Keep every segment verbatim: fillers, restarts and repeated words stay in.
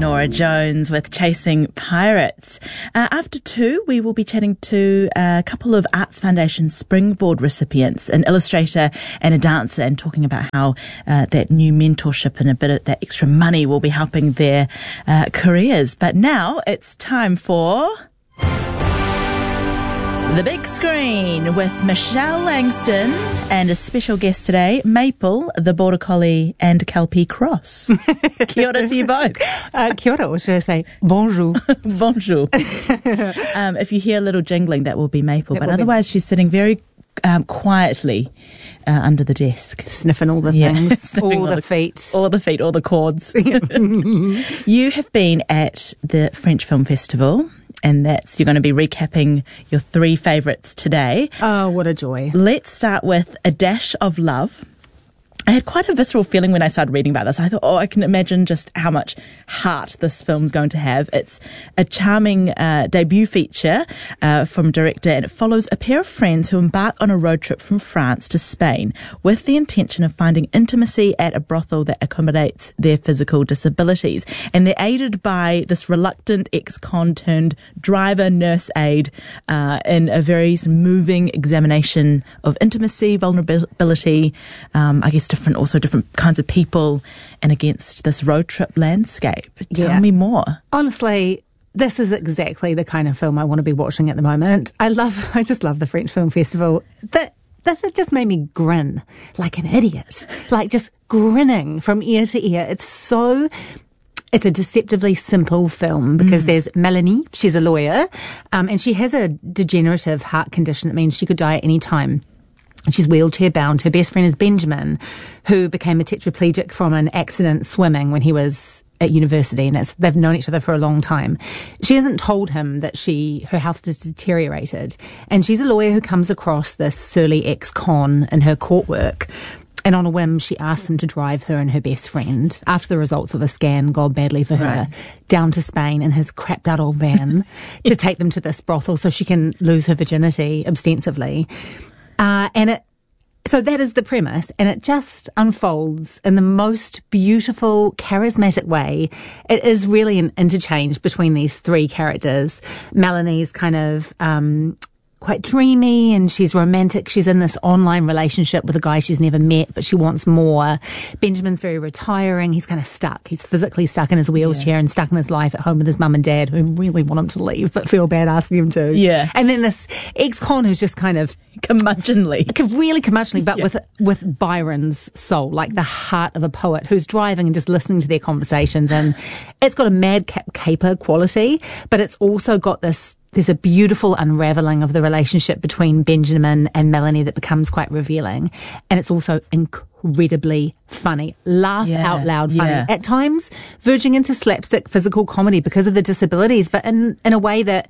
Norah Jones with Chasing Pirates. Uh, after two, we will be chatting to a couple of Arts Foundation Springboard recipients, an illustrator and a dancer, and talking about how uh, that new mentorship and a bit of that extra money will be helping their uh, careers. But now it's time for The Big Screen with Michelle Langston and a special guest today, Maple, the Border Collie and Kelpie Cross. Kia ora to you both. Uh, kia ora, or should I say bonjour? Bonjour. um, if you hear a little jingling, that will be Maple, That but will be- otherwise she's sitting very um, quietly uh, under the desk. Sniffing all the Yeah, things, sniffing all all the the- feet. All the feet, all the chords. You have been at the French Film Festival, and that's you're going to be recapping your three favourites today. Oh, what a joy. Let's start with A Dash of Love. I had quite a visceral feeling when I started reading about this. I thought, oh, I can imagine just how much heart this film's going to have. It's a charming uh, debut feature uh, from director, and it follows a pair of friends who embark on a road trip from France to Spain with the intention of finding intimacy at a brothel that accommodates their physical disabilities. And they're aided by this reluctant ex-con turned driver nurse aide uh, in a very moving examination of intimacy, vulnerability, um, I guess different, also different kinds of people, and against this road trip landscape. Tell Yeah. me more. Honestly, this is exactly the kind of film I want to be watching at the moment. I love, I just love the French Film Festival. That This it just made me grin like an idiot, like just grinning from ear to ear. It's so, it's a deceptively simple film because mm. there's Melanie, she's a lawyer, um, and she has a degenerative heart condition that means she could die at any time. She's wheelchair bound. Her best friend is Benjamin, who became a tetraplegic from an accident swimming when he was at university, and it's, they've known each other for a long time. She hasn't told him that she her health has deteriorated, and she's a lawyer who comes across this surly ex-con in her court work. And on a whim, she asks him to drive her and her best friend, after the results of a scan gone badly for her, Right. down to Spain in his crapped out old van to take them to this brothel so she can lose her virginity ostensibly. Uh, and it, so that is the premise, and it just unfolds in the most beautiful, charismatic way. It is really an interchange between these three characters. Melanie's kind of, um, quite dreamy, and she's romantic. She's in this online relationship with a guy she's never met, but she wants more. Benjamin's very retiring. He's kind of stuck. He's physically stuck in his wheelchair yeah. and stuck in his life at home with his mum and dad, who really want him to leave, but feel bad asking him to. Yeah. And then this ex-con who's just kind of curmudgeonly, really curmudgeonly, but yeah. with with Byron's soul, like the heart of a poet, who's driving and just listening to their conversations. And it's got a madcap caper quality, but it's also got this. There's a beautiful unraveling of the relationship between Benjamin and Melanie that becomes quite revealing. And it's also incredibly funny. Laugh Yeah, out loud funny. yeah. At times, verging into slapstick physical comedy because of the disabilities, but in, in a way that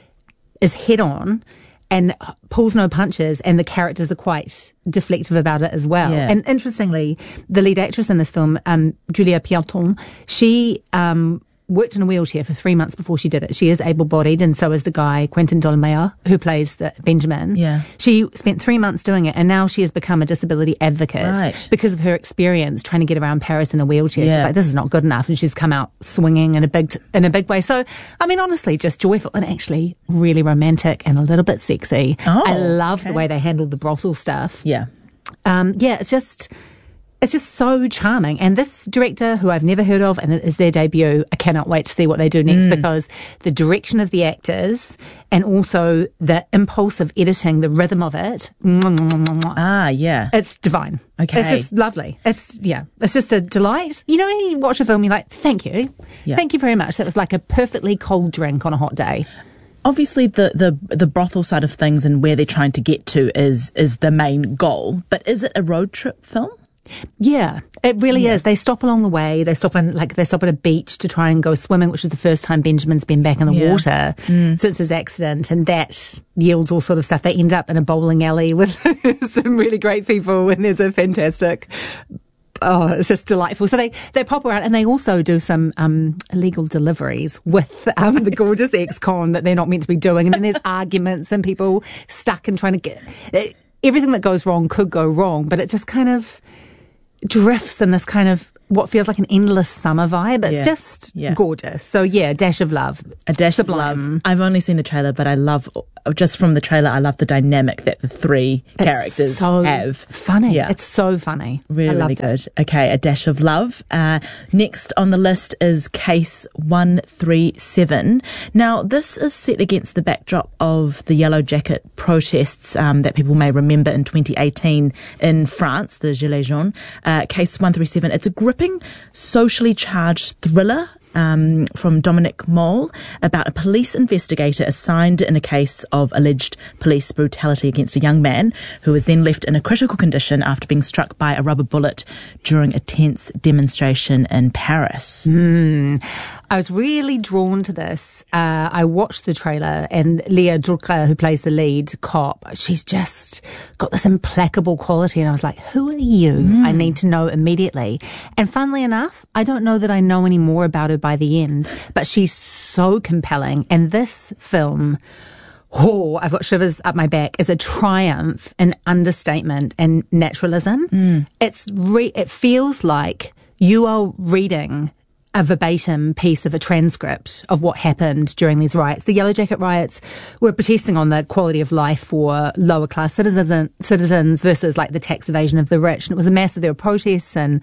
is head on and pulls no punches, and the characters are quite deflective about it as well. Yeah. And interestingly, the lead actress in this film, um, Julia Pialton, she um, worked in a wheelchair for three months before she did it. She is able-bodied, and so is the guy, Quentin Dolmeyer, who plays the Benjamin. Yeah. She spent three months doing it, and now she has become a disability advocate Right. because of her experience trying to get around Paris in a wheelchair. Yeah. She's like, this is not good enough, and she's come out swinging in a big, in a big way. So, I mean, honestly, just joyful and actually really romantic and a little bit sexy. Oh, I love okay. the way they handled the brothel stuff. Yeah. Um, yeah, it's just, it's just so charming. And this director, who I've never heard of, and it is their debut, I cannot wait to see what they do next, Mm. because the direction of the actors and also the impulse of editing, the rhythm of it, Ah, yeah. it's divine. Okay. It's just lovely. It's, yeah, it's just a delight. You know, when you watch a film, you're like, thank you. Yeah. Thank you very much. That was like a perfectly cold drink on a hot day. Obviously, the, the, the brothel side of things and where they're trying to get to is, is the main goal. But is it a road trip film? Yeah, it really Yeah. is. They stop along the way. They stop in, like, they stop at a beach to try and go swimming, which is the first time Benjamin's been back in the Yeah. water Mm. since his accident. And that yields all sort of stuff. They end up in a bowling alley with some really great people, and there's a fantastic, oh, it's just delightful. So they, they pop around, and they also do some um, illegal deliveries with um, the gorgeous ex-con that they're not meant to be doing. And then there's arguments and people stuck and trying to get, everything that goes wrong could go wrong, but it just kind of drifts in this kind of what feels like an endless summer vibe. It's Yeah. just Yeah. gorgeous. So yeah, Dash of Love. A dash Sublime. of love. I've only seen the trailer, but I love, just from the trailer, I love the dynamic that the three It's characters so have. funny. Yeah. It's so funny. Really, I really loved good. it. Okay, A Dash of Love. Uh, next on the list is Case one three seven. Now, this is set against the backdrop of the Yellow Jacket protests um, that people may remember in twenty eighteen in France, the Gilets Jaunes. Uh, Case one three seven. It's a gripping, socially charged thriller Um, from Dominic Moll about a police investigator assigned in a case of alleged police brutality against a young man who was then left in a critical condition after being struck by a rubber bullet during a tense demonstration in Paris. Mm. I was really drawn to this. Uh, I watched the trailer, and Leah Drucker, who plays the lead cop, she's just got this implacable quality, and I was like, who are you? Mm. I need to know immediately. And funnily enough, I don't know that I know any more about her by the end, but she's so compelling. And this film, oh, I've got shivers up my back, is a triumph in understatement and naturalism. Mm. It's re- it feels like you are reading a verbatim piece of a transcript of what happened during these riots. The Yellow Jacket riots were protesting on the quality of life for lower class citizens, citizens versus like the tax evasion of the rich. And it was a massive, there were protests. And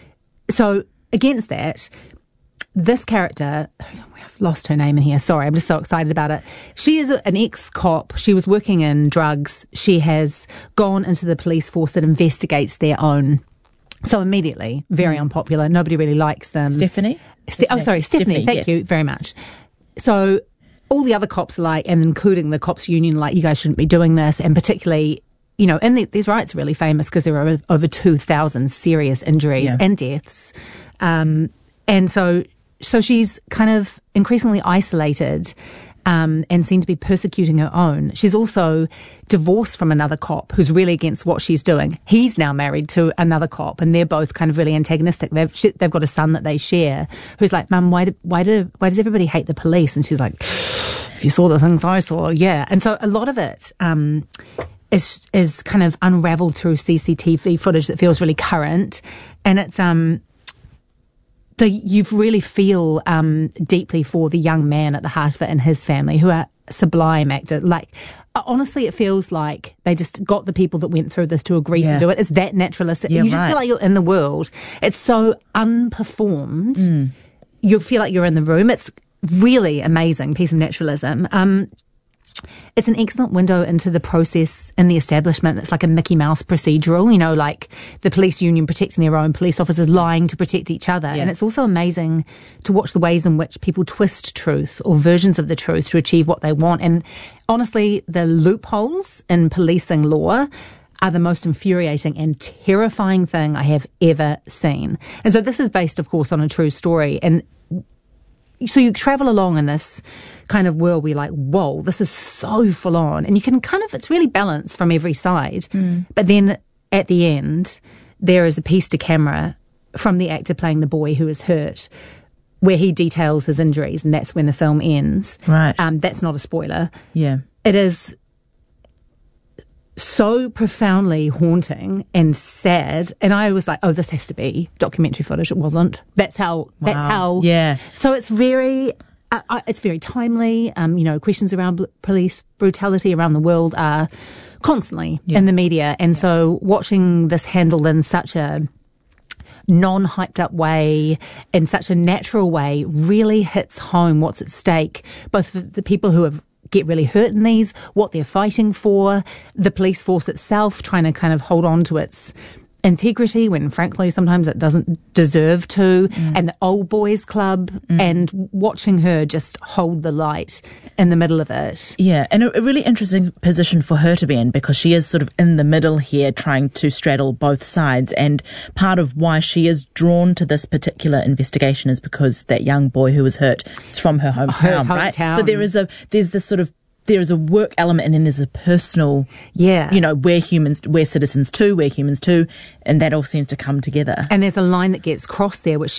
so against that, this character, I've lost her name in here, sorry, I'm just so excited about it. She is an ex-cop. She was working in drugs. She has gone into the police force that investigates their own. So immediately, very mm. unpopular. Nobody really likes them. Stephanie? Ste- oh, sorry, Stephanie. Stephanie thank yes. you very much. So all the other cops are like, and including the cops union, like, you guys shouldn't be doing this. And particularly, you know, and the, these riots are really famous because there were over, over two thousand serious injuries yeah. and deaths. Um, and so, so she's kind of increasingly isolated. Um, and seemed to be persecuting her own. She's also divorced from another cop who's really against what she's doing. He's now married to another cop, and they're both kind of really antagonistic. They've they've got a son that they share who's like, "Mum, why do, why do why does everybody hate the police?" And she's like, "If you saw the things I saw, yeah." And so a lot of it um, is is kind of unraveled through C C T V footage that feels really current, and it's um. So you really feel um, deeply for the young man at the heart of it and his family, who are sublime actors. Like, honestly, it feels like they just got the people that went through this to agree yeah. to do it. It's that naturalistic. Yeah, you just right. feel like you're in the world. It's so unperformed. Mm. You feel like you're in the room. It's really amazing piece of naturalism. Um, It's an excellent window into the process in the establishment. It's like a Mickey Mouse procedural, you know, like the police union protecting their own, police officers lying to protect each other. Yeah. And it's also amazing to watch the ways in which people twist truth or versions of the truth to achieve what they want. And honestly, the loopholes in policing law are the most infuriating and terrifying thing I have ever seen. And so this is based, of course, on a true story. And so you travel along in this kind of world where you're like, whoa, this is so full on. And you can kind of, it's really balanced from every side. Mm. But then at the end, there is a piece to camera from the actor playing the boy who is hurt, where he details his injuries, and that's when the film ends. Right. Um, that's not a spoiler. Yeah. It is so profoundly haunting and sad, and I was like, oh, this has to be documentary footage. It wasn't. That's how that's wow. how yeah so it's very uh, uh, it's very timely. Um you know, questions around bl- police brutality around the world are constantly yeah. in the media, and yeah. so watching this handled in such a non-hyped up way, in such a natural way, really hits home what's at stake, both for the people who have get really hurt in these, what they're fighting for, the police force itself trying to kind of hold on to its integrity when frankly sometimes it doesn't deserve to, mm. and the old boys club, mm. and watching her just hold the light in the middle of it. Yeah, and a, a really interesting position for her to be in, because she is sort of in the middle here trying to straddle both sides, and part of why she is drawn to this particular investigation is because that young boy who was hurt is from her hometown, her right? hometown. So there is a there's this sort of there is a work element, and then there's a personal, yeah, you know, we're humans, we're citizens too, we're humans too, and that all seems to come together. And there's a line that gets crossed there, which she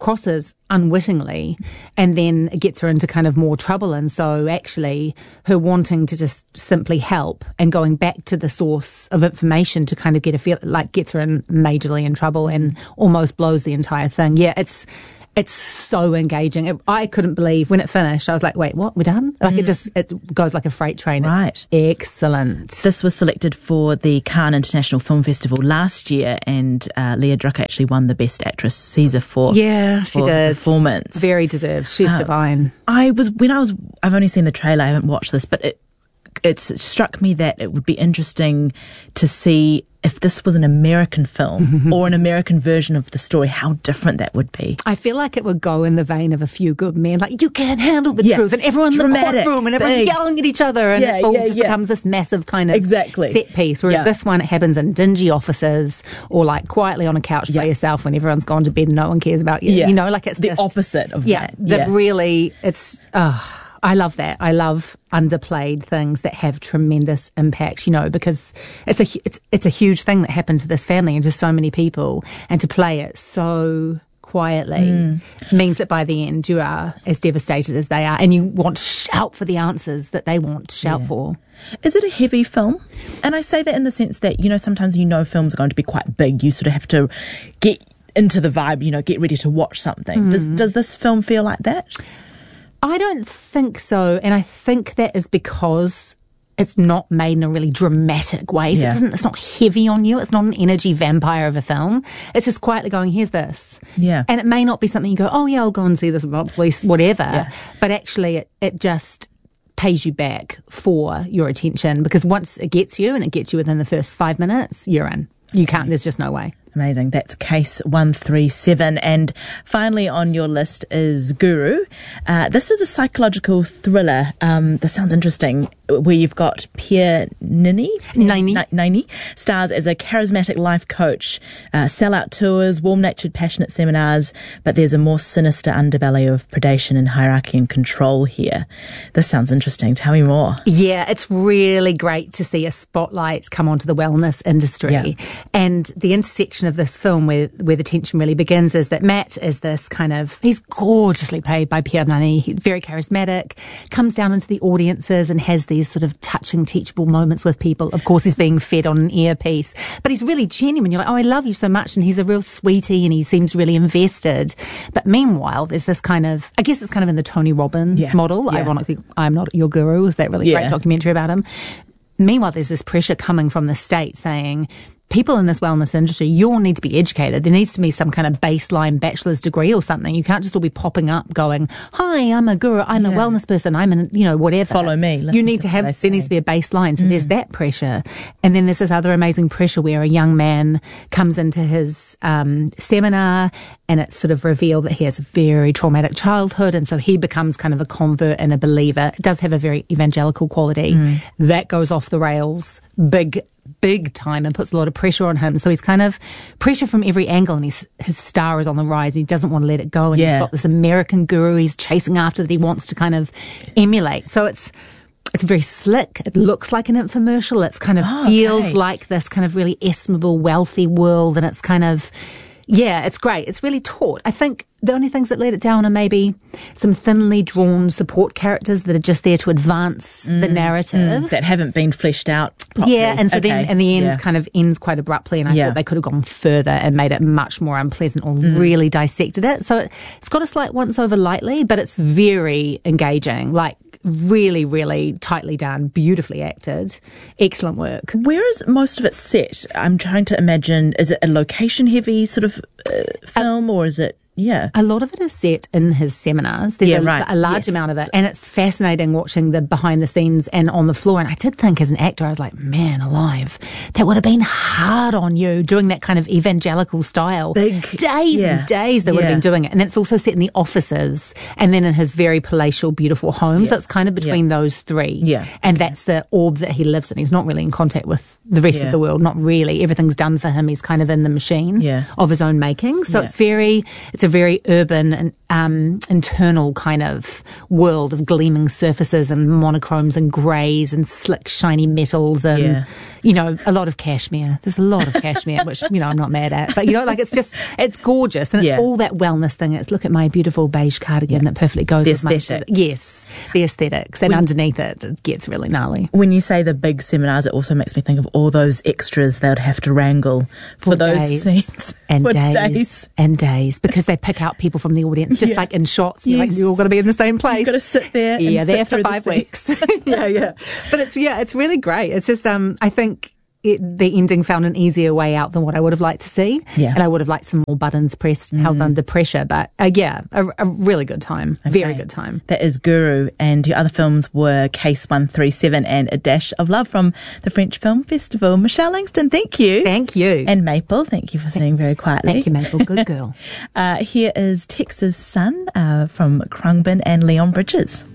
crosses unwittingly, and then it gets her into kind of more trouble. And so actually her wanting to just simply help and going back to the source of information to kind of get a feel, like gets her in majorly in trouble and almost blows the entire thing. Yeah, it's It's so engaging. It, I couldn't believe when it finished. I was like, wait, what? We're done? Like mm. it just, it goes like a freight train. Right. It's excellent. This was selected for the Cannes International Film Festival last year, and uh, Leah Drucker actually won the Best Actress Caesar for, yeah, she for did. performance. Very deserved. She's uh, divine. I was, when I was, I've only seen the trailer, I haven't watched this, but it, it struck me that it would be interesting to see if this was an American film or an American version of the story, how different that would be. I feel like it would go in the vein of A Few Good Men, like, you can't handle the yeah. truth, and everyone Dramatic, in the courtroom, and everyone's big. yelling at each other, and yeah, it all yeah, just yeah. becomes this massive kind of exactly. set piece. Whereas yeah. this one, it happens in dingy offices, or like quietly on a couch yeah. by yourself when everyone's gone to bed and no one cares about you. Yeah. You know, like it's the just, opposite of yeah, that. That yeah, really, it's, oh, I love that. I love underplayed things that have tremendous impact, you know, because it's a it's it's a huge thing that happened to this family and to so many people, and to play it so quietly mm. means that by the end you are as devastated as they are, and you want to shout for the answers that they want to shout yeah. for. Is it a heavy film? And I say that in the sense that, you know, sometimes you know films are going to be quite big. You sort of have to get into the vibe, you know, get ready to watch something. Mm. Does does this film feel like that? I don't think so, and I think that is because it's not made in a really dramatic way. So yeah. it doesn't, it's not heavy on you. It's not an energy vampire of a film. It's just quietly going, here's this. Yeah. And it may not be something you go, oh yeah, I'll go and see this, police, whatever. Yeah. But actually it, it just pays you back for your attention, because once it gets you, and it gets you within the first five minutes, you're in. You can't, there's just no way. Amazing. That's Case one three seven. And finally on your list is Guru. Uh, this is a psychological thriller. Um, this sounds interesting, where you've got Pierre Niney, Niney. Niney stars as a charismatic life coach, uh, sellout tours, warm-natured, passionate seminars, but there's a more sinister underbelly of predation and hierarchy and control here. This sounds interesting. Tell me more. Yeah, it's really great to see a spotlight come onto the wellness industry. Yeah. And the intersection of this film where where the tension really begins is that Matt is this kind of, he's gorgeously played by Pierre Niney, he's very charismatic, comes down into the audiences and has these sort of touching, teachable moments with people. Of course, he's being fed on an earpiece, but he's really genuine. You're like, oh, I love you so much, and he's a real sweetie, and he seems really invested. But meanwhile, there's this kind of, I guess it's kind of in the Tony Robbins yeah. model. Yeah. Ironically, I'm Not Your Guru is that really yeah. great documentary about him. Meanwhile, there's this pressure coming from the state saying, people in this wellness industry, you all need to be educated. There needs to be some kind of baseline bachelor's degree or something. You can't just all be popping up going, hi, I'm a guru, I'm yeah. a wellness person, I'm an, you know, whatever. Follow me. You need to, to have, there needs to be a baseline. So mm. there's that pressure. And then there's this other amazing pressure where a young man comes into his um, seminar, and it's sort of revealed that he has a very traumatic childhood, and so he becomes kind of a convert and a believer. It does have a very evangelical quality. Mm. That goes off the rails big big time and puts a lot of pressure on him. So he's kind of pressure from every angle, and he's, his star is on the rise. He doesn't want to let it go. And yeah. he's got this American guru he's chasing after that he wants to kind of emulate. So it's it's very slick. It looks like an infomercial. It's kind of oh, feels okay. like this kind of really estimable, wealthy world. And it's kind of, yeah, it's great. It's really taut. I think the only things that let it down are maybe some thinly drawn support characters that are just there to advance mm, the narrative. Mm, that haven't been fleshed out properly. Yeah, and so okay. then in the end yeah. kind of ends quite abruptly, and I yeah. thought they could have gone further and made it much more unpleasant, or mm. really dissected it. So it, it's got a slight once over lightly, but it's very engaging, like really, really tightly done, beautifully acted, excellent work. Where is most of it set? I'm trying to imagine, is it a location heavy sort of uh, film uh, or is it... Yeah. A lot of it is set in his seminars. There's yeah, a, right. a large yes. amount of it. And it's fascinating watching the behind the scenes and on the floor. And I did think as an actor, I was like, man alive, that would have been hard on you doing that kind of evangelical style. Big. Days yeah. and days they would yeah. have been doing it. And it's also set in the offices and then in his very palatial, beautiful home. Yeah. So it's kind of between yeah. those three. Yeah. And that's the orb that he lives in. He's not really in contact with the rest yeah. of the world. Not really. Everything's done for him. He's kind of in the machine yeah. of his own making. So yeah. it's very, it's a very urban and um, internal kind of world of gleaming surfaces and monochromes and greys and slick, shiny metals and, Yeah. you know, a lot of cashmere. There's a lot of cashmere, which, you know, I'm not mad at. But, you know, like it's just, it's gorgeous. And it's Yeah. all that wellness thing. It's look at my beautiful beige cardigan that perfectly goes The with my... aesthetics. Yes, the aesthetics. And When- underneath it, it gets really gnarly. When you say the big seminars, it also makes me think of all those extras they would have to wrangle for, For those days. scenes. And For days, days. and days, because they pick out people from the audience, just Yeah. like in shots. You're like, Yes. you all got to be in the same place. You've got to sit there. yeah, and there sit for through the five scenes. weeks. yeah, yeah. But it's yeah, it's really great. It's just um, I think. It, the ending found an easier way out than what I would have liked to see. Yeah. And I would have liked some more buttons pressed and held under pressure. But uh, yeah, a, a really good time. Very Okay. good time. That is Guru, and your other films were Case one thirty-seven and A Dash of Love from the French Film Festival. Michelle Langston, thank you. Thank you. And Maple, thank you for sitting very quietly. Thank you, Maple. Good girl. Uh, here is Texas Sun uh, from Krungbin and Leon Bridges.